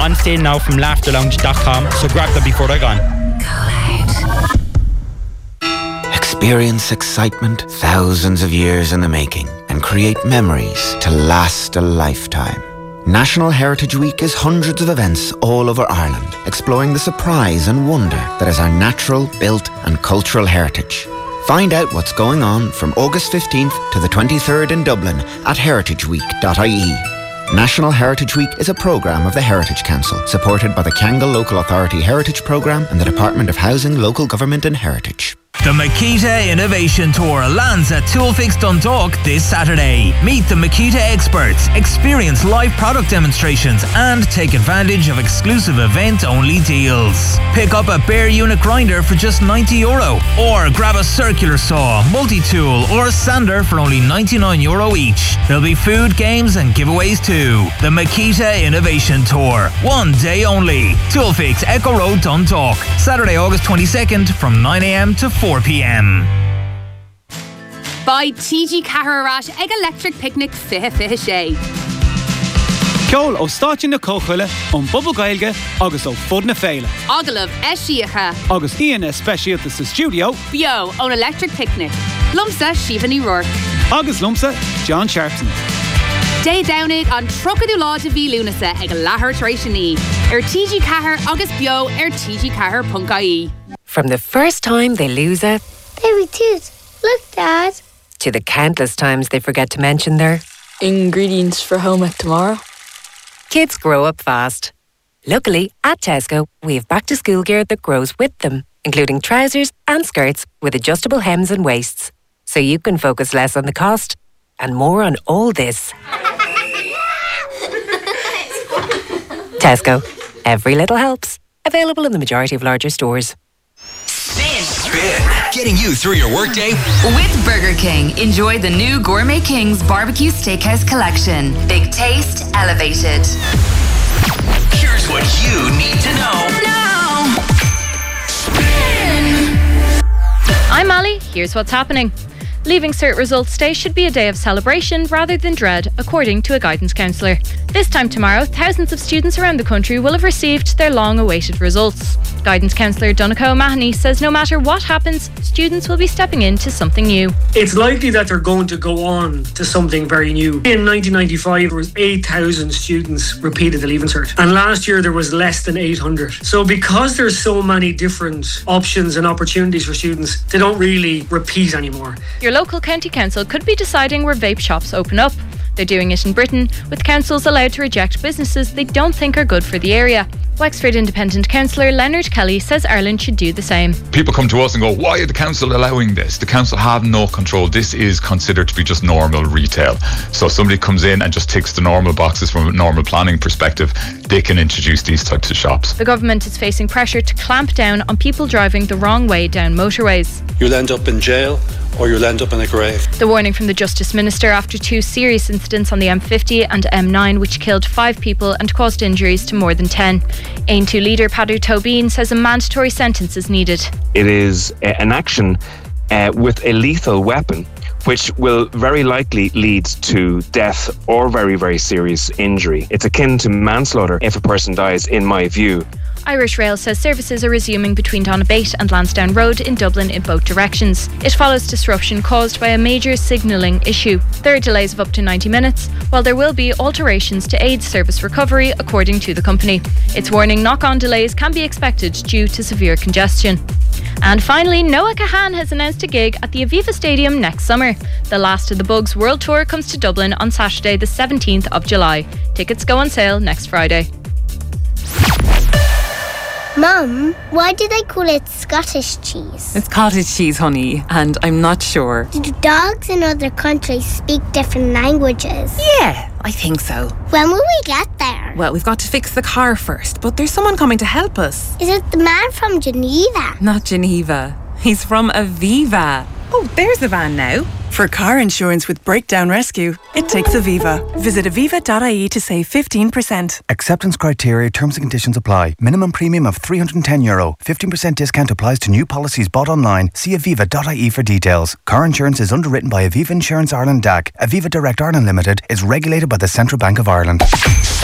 on sale now from laughterlounge.com, so grab them before they're gone. Experience excitement thousands of years in the making and create memories to last a lifetime. National Heritage Week is hundreds of events all over Ireland, exploring the surprise and wonder that is our natural, built and cultural heritage. Find out what's going on from August 15th to the 23rd in Dublin at heritageweek.ie. National Heritage Week is a programme of the Heritage Council, supported by the Kangol Local Authority Heritage Programme and the Department of Housing, Local Government and Heritage. The Makita Innovation Tour lands at Toolfix Dundalk this Saturday. Meet the Makita experts, experience live product demonstrations and take advantage of exclusive event-only deals. Pick up a bare unit grinder for just €90 or grab a circular saw, multi-tool or sander for only €99 each. There'll be food, games and giveaways too. The Makita Innovation Tour, one day only. Toolfix Echo Road Dundalk, Saturday, August 22nd from 9am to 4pm. By TG Cahararat ag electric picnic fihe sé. Ceol ó stáit na cóchuile ón Bubble Gailge agus ó fud na féile. Agalah eisiacha. Agus íon speisialta sa studio. Bio ón electric picnic. Lumsa Siobhan O'Rourke. Agus lumsa John Sharpson. Day downig an trocadú láid a bhí lúnasa ag láthair tar éis ní. TG Cahar agus bio tgcahar.ie. From the first time they lose a baby tooth. Look, Dad. To the countless times they forget to mention their ingredients for home ec tomorrow. Kids grow up fast. Luckily, at Tesco, we have back-to-school gear that grows with them, including trousers and skirts with adjustable hems and waists. So you can focus less on the cost and more on all this. Tesco. Every little helps. Available in the majority of larger stores. Spin. Getting you through your workday. With Burger King, enjoy the new Gourmet King's Barbecue Steakhouse Collection. Big taste, elevated. Here's what you need to know. Now. Spin. I'm Ali. Here's what's happening. Leaving Cert Results Day should be a day of celebration rather than dread, according to a guidance counsellor. This time tomorrow, thousands of students around the country will have received their long-awaited results. Guidance counsellor Donncha O'Mahony says no matter what happens, students will be stepping into something new. It's likely that they're going to go on to something very new. In 1995, there was 8,000 students repeated the Leaving Cert, and last year there was less than 800. So because there's so many different options and opportunities for students, they don't really repeat anymore. Your local county council could be deciding where vape shops open up. They're doing it in Britain, with councils allowed to reject businesses they don't think are good for the area. Wexford Independent councillor Leonard Kelly says Ireland should do the same. People come to us and go, why are the council allowing this? The council have no control. This is considered to be just normal retail. So if somebody comes in and just ticks the normal boxes from a normal planning perspective, they can introduce these types of shops. The government is facing pressure to clamp down on people driving the wrong way down motorways. You'll end up in jail or you'll end up in a grave. The warning from the Justice Minister after two serious incidents on the M50 and M9 which killed 5 people and caused injuries to more than 10. Aontú leader Peadar Tóibín says a mandatory sentence is needed. It is an action with a lethal weapon which will very likely lead to death or very, very serious injury. It's akin to manslaughter if a person dies, in my view. Irish Rail says services are resuming between Donabate and Lansdowne Road in Dublin in both directions. It follows disruption caused by a major signalling issue. There are delays of up to 90 minutes, while there will be alterations to aid service recovery, according to the company. It's warning knock-on delays can be expected due to severe congestion. And finally, Noah Kahan has announced a gig at the Aviva Stadium next summer. The Last of the Bugs World Tour comes to Dublin on Saturday the 17th of July. Tickets go on sale next Friday. Mum, why do they call it Scottish cheese? It's cottage cheese, honey, and I'm not sure. Do dogs in other countries speak different languages? Yeah, I think so. When will we get there? Well, we've got to fix the car first, but there's someone coming to help us. Is it the man from Geneva? Not Geneva. He's from Aviva. Oh, there's the van now. For car insurance with breakdown rescue, it takes Aviva. Visit aviva.ie to save 15%. Acceptance criteria, terms and conditions apply. Minimum premium of €310. 15% discount applies to new policies bought online. See aviva.ie for details. Car insurance is underwritten by Aviva Insurance Ireland DAC. Aviva Direct Ireland Limited is regulated by the Central Bank of Ireland.